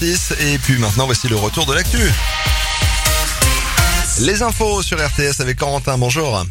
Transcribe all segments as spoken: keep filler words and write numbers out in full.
Et puis maintenant, voici le retour de l'actu. Les infos sur R T S avec Corentin, bonjour.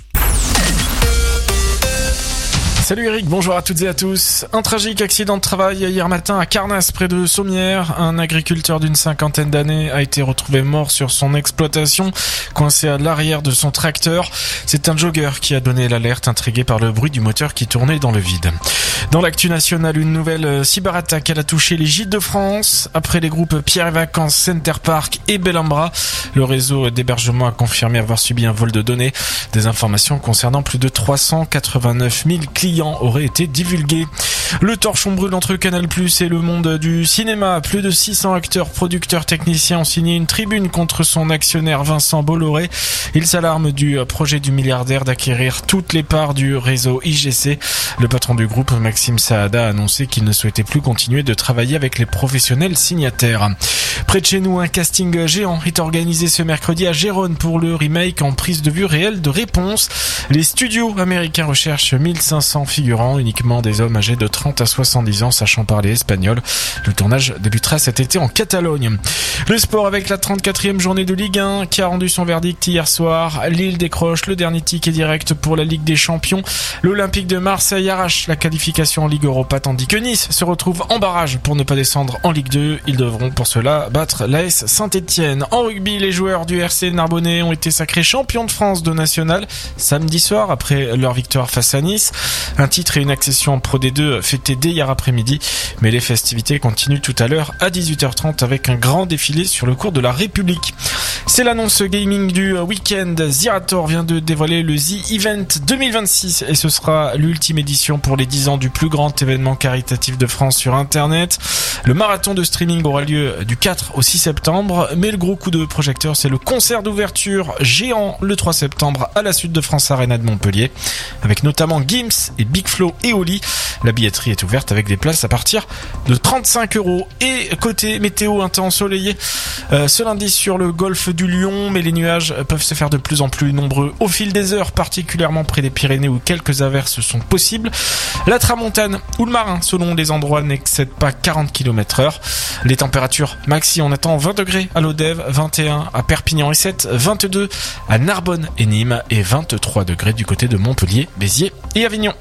Salut Eric, bonjour à toutes et à tous. Un tragique accident de travail hier matin à Carnas, près de Sommières. Un agriculteur d'une cinquantaine d'années a été retrouvé mort sur son exploitation, coincé à l'arrière de son tracteur. C'est un jogger qui a donné l'alerte, intrigué par le bruit du moteur qui tournait dans le vide. Dans l'actu nationale, une nouvelle cyberattaque, elle a touché les Gîtes de France. Après les groupes Pierre et Vacances, Center Park et Bellambra, le réseau d'hébergement a confirmé avoir subi un vol de données. Des informations concernant plus de trois cent quatre-vingt-neuf mille clients auraient été divulguées. Le torchon brûle entre Canal plus et le monde du cinéma. Plus de six cents acteurs, producteurs, techniciens ont signé une tribune contre son actionnaire Vincent Bolloré. Il s'alarme du projet du milliardaire d'acquérir toutes les parts du réseau I G C. Le patron du groupe, Maxime Saada, a annoncé qu'il ne souhaitait plus continuer de travailler avec les professionnels signataires. Près de chez nous, un casting géant est organisé ce mercredi à Gérone pour le remake en prise de vue réelle de Réponse. Les studios américains recherchent mille cinq cents figurants, uniquement des hommes âgés de trente à soixante-dix ans sachant parler espagnol. Le tournage débutera cet été en Catalogne. Le sport avec la trente-quatrième journée de Ligue un qui a rendu son verdict hier soir. Lille décroche le dernier ticket direct pour la Ligue des Champions. L'Olympique de Marseille arrache la qualification en Ligue Europa tandis que Nice se retrouve en barrage pour ne pas descendre en Ligue deux. Ils devront pour cela battre l'A S Saint-Etienne. En rugby, les joueurs du R C Narbonnais ont été sacrés champions de France de national samedi soir après leur victoire face à Nice. Un titre et une accession en Pro D deux fêtés dès hier après-midi, mais les festivités continuent tout à l'heure à dix-huit heures trente avec un grand défilé sur le cours de la République. C'est l'annonce gaming du week-end. Zerator vient de dévoiler le The Event deux mille vingt-six et ce sera l'ultime édition pour les dix ans du plus grand événement caritatif de France sur Internet. Le marathon de streaming aura lieu du quatre au six septembre, mais le gros coup de projecteur, c'est le concert d'ouverture géant le trois septembre à la Sud de France Arena de Montpellier, avec notamment Gims et Big Flo et Oli. La billetterie est ouverte avec des places à partir de trente-cinq euros. Et côté météo, un temps ensoleillé euh, ce lundi sur le golfe du Lion, mais les nuages peuvent se faire de plus en plus nombreux au fil des heures, particulièrement près des Pyrénées où quelques averses sont possibles. La tramontane ou le marin, selon les endroits, n'excède pas quarante kilomètres heure. Les températures maxi, on attend vingt degrés à Lodève, vingt et un à Perpignan et sept, vingt-deux à Narbonne et Nîmes et vingt-trois degrés du côté de Montpellier, Béziers et Avignon.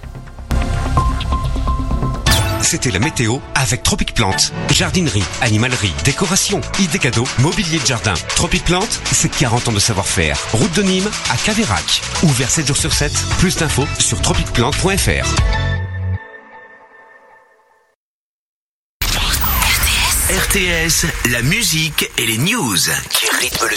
C'était la météo avec Tropic Plante. Jardinerie, animalerie, décoration, idées cadeaux, mobilier de jardin. Tropic Plante, c'est quarante ans de savoir-faire. Route de Nîmes à Caveyrac. Ouvert sept jours sur sept. Plus d'infos sur tropic plante point f r. R T S, la musique et les news qui rythment le